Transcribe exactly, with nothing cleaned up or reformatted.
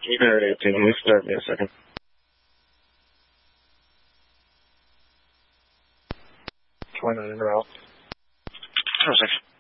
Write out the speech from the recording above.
Keep it at eighteen. Let me start me a second. twenty-nine route. Oh, six.